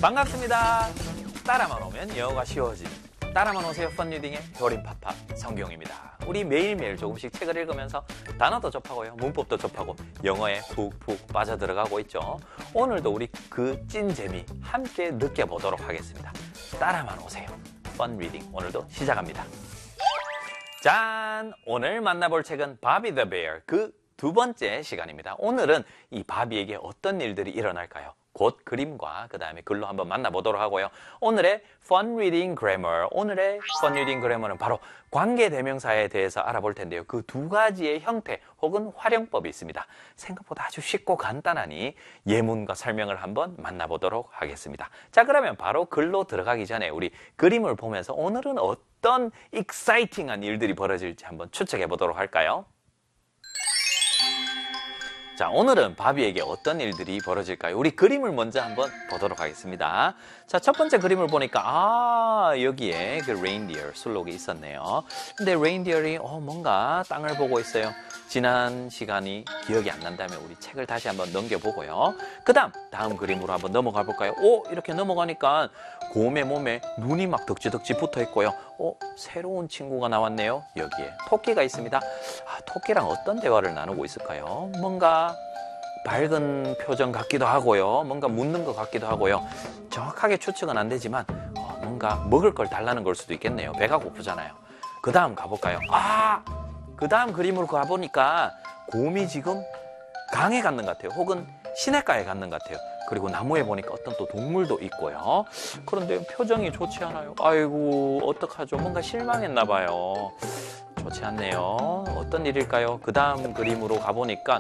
반갑습니다. 따라만 오면 영어가 쉬워진 따라만 오세요 펀리딩의 효림파파 성경입니다. 우리 매일매일 조금씩 책을 읽으면서 단어도 접하고요, 문법도 접하고 영어에 푹푹 빠져들어가고 있죠. 오늘도 우리 그 찐 재미 함께 느껴보도록 하겠습니다. 따라만 오세요 펀리딩 오늘도 시작합니다. 짠! 오늘 만나볼 책은 바비 더 베어 그 두 번째 시간입니다. 오늘은 이 바비에게 어떤 일들이 일어날까요? 곧 그림과 그 다음에 글로 한번 만나보도록 하고요. 오늘의 Fun Reading Grammar, 오늘의 Fun Reading Grammar는 바로 관계대명사에 대해서 알아볼 텐데요. 그 두 가지의 형태 혹은 활용법이 있습니다. 생각보다 아주 쉽고 간단하니 예문과 설명을 한번 만나보도록 하겠습니다. 자, 그러면 바로 글로 들어가기 전에 우리 그림을 보면서 오늘은 어떤 익사이팅한 일들이 벌어질지 한번 추측해 보도록 할까요? 자, 오늘은 바비에게 어떤 일들이 벌어질까요? 우리 그림을 먼저 한번 보도록 하겠습니다. 자, 첫 번째 그림을 보니까 여기에 그 레인디어 술록이 있었네요. 근데 레인디어이 뭔가 땅을 보고 있어요. 지난 시간이 기억이 안 난다면 우리 책을 다시 한번 넘겨보고요. 다음 그림으로 한번 넘어가 볼까요? 이렇게 넘어가니까 곰의 몸에 눈이 막 덕지덕지 붙어 있고요. 새로운 친구가 나왔네요. 여기에 토끼가 있습니다. 토끼랑 어떤 대화를 나누고 있을까요? 뭔가 밝은 표정 같기도 하고요. 뭔가 묻는 것 같기도 하고요. 정확하게 추측은 안 되지만 뭔가 먹을 걸 달라는 걸 수도 있겠네요. 배가 고프잖아요. 그 다음 가볼까요? 그 다음 그림으로 가보니까 곰이 지금 강에 갔는 것 같아요. 혹은 시냇가에 갔는 것 같아요. 그리고 나무에 보니까 어떤 또 동물도 있고요. 그런데 표정이 좋지 않아요. 아이고 어떡하죠? 뭔가 실망했나 봐요. 좋지 않네요. 어떤 일일까요? 그 다음 그림으로 가보니까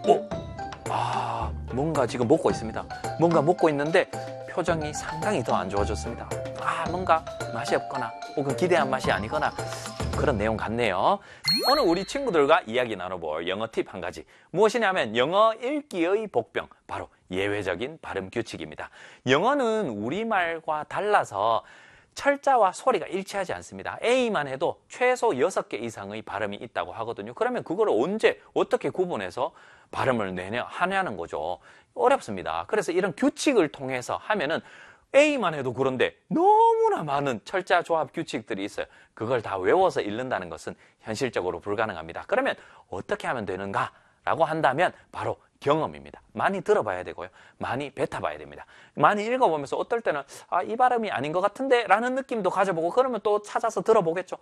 뭔가 지금 먹고 있습니다. 뭔가 먹고 있는데 표정이 상당히 더 안 좋아졌습니다. 뭔가 맛이 없거나 혹은 기대한 맛이 아니거나 그런 내용 같네요. 오늘 우리 친구들과 이야기 나눠볼 영어 팁 한 가지. 무엇이냐면 영어 읽기의 복병, 바로 예외적인 발음 규칙입니다. 영어는 우리말과 달라서 철자와 소리가 일치하지 않습니다. A만 해도 최소 6개 이상의 발음이 있다고 하거든요. 그러면 그걸 언제 어떻게 구분해서 발음을 하냐는 거죠. 어렵습니다. 그래서 이런 규칙을 통해서 하면은 A만 해도 그런데 너무나 많은 철자 조합 규칙들이 있어요. 그걸 다 외워서 읽는다는 것은 현실적으로 불가능합니다. 그러면 어떻게 하면 되는가? 라고 한다면 바로 경험입니다. 많이 들어봐야 되고요. 많이 뱉어봐야 됩니다. 많이 읽어보면서 어떨 때는 이 발음이 아닌 것 같은데 라는 느낌도 가져보고 그러면 또 찾아서 들어보겠죠.